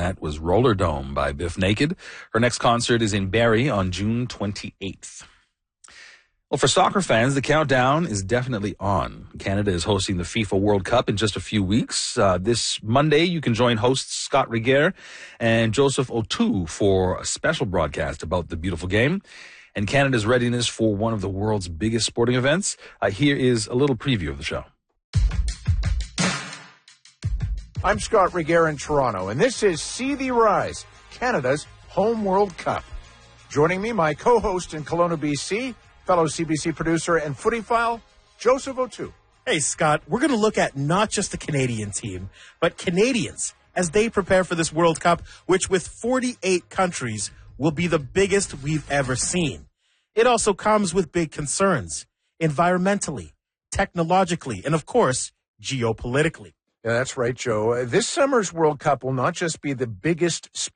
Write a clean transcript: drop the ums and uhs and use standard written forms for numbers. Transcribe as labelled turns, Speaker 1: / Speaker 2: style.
Speaker 1: that was Roller Dome by Biff Naked. Her next concert is in Barrie on June 28th. Well, for soccer fans, the countdown is definitely on. Canada is hosting the FIFA World Cup in just a few weeks. This Monday, you can join hosts Scott Riguer and Joseph O'Toole for a special broadcast about the beautiful game and Canada's readiness for one of the world's biggest sporting events. Here is a little preview of the show.
Speaker 2: I'm Scott Riguer in Toronto, and this is See the Rise, Canada's home World Cup. Joining me, my co-host in Kelowna, BC, fellow CBC producer and footy file, Joseph O'Toole.
Speaker 3: Hey, Scott, we're going to look at not just the Canadian team, but Canadians as they prepare for this World Cup, which with 48 countries will be the biggest we've ever seen. It also comes with big concerns, environmentally, technologically, and of course, geopolitically.
Speaker 2: Yeah, that's right, Joe. This summer's World Cup will not just be the biggest